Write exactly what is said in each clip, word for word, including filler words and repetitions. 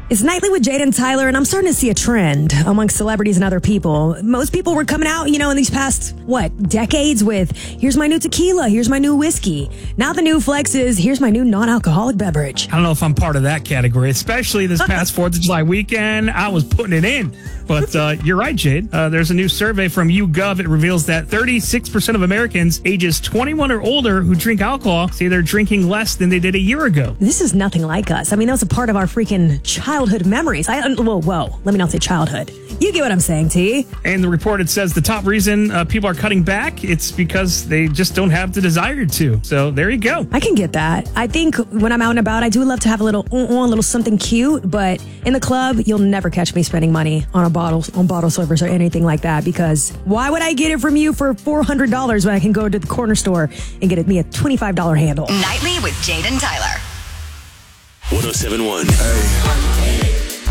It's Nightly with Jade and Tyler, and I'm starting to see a trend amongst celebrities and other people. Most people were coming out, you know, in these past, what, decades with, here's my new tequila, here's my new whiskey. Now the new flex is, here's my new non-alcoholic beverage. I don't know if I'm part of that category, especially this past fourth of July weekend. I was putting it in. But uh, you're right, Jade. Uh, there's a new survey from YouGov. It reveals that thirty-six percent of Americans ages twenty-one or older who drink alcohol say they're drinking less than they did a year ago. This is nothing like us. I mean, that was a part of our freaking childhood memories. I, whoa, whoa. Let me not say childhood. You get what I'm saying, T. And the report, it says the top reason uh, people are cutting back, it's because they just don't have the desire to. So there you go. I can get that. I think when I'm out and about, I do love to have a little, uh, uh, a little something cute. But in the club, you'll never catch me spending money on a bottle, on bottle servers or anything like that. Because why would I get it from you for four hundred dollars when I can go to the corner store and get it me a twenty-five dollars handle? Nightly with Jade and Tyler. one oh seven point one. Hey.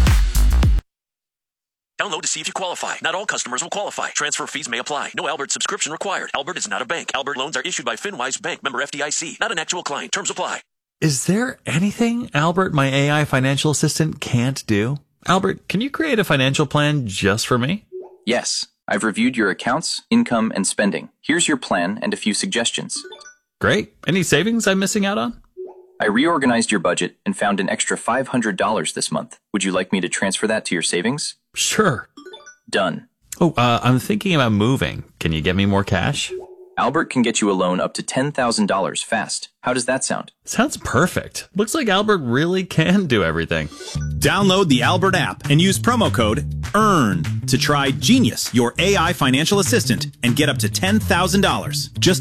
Download to see if you qualify. Not all customers will qualify. Transfer fees may apply. No Albert subscription required. Albert is not a bank. Albert loans are issued by FinWise Bank, member F D I C. Not an actual client. Terms apply. Is there anything Albert, my A I financial assistant, can't do? Albert, can you create a financial plan just for me? Yes. I've reviewed your accounts, income, and spending. Here's your plan and a few suggestions. Great. Any savings I'm missing out on? I reorganized your budget and found an extra five hundred dollars this month. Would you like me to transfer that to your savings? Sure. Done. Oh, uh, I'm thinking about moving. Can you get me more cash? Albert can get you a loan up to ten thousand dollars fast. How does that sound? Sounds perfect. Looks like Albert really can do everything. Download the Albert app and use promo code EARN to try Genius, your A I financial assistant, and get up to ten thousand dollars. Just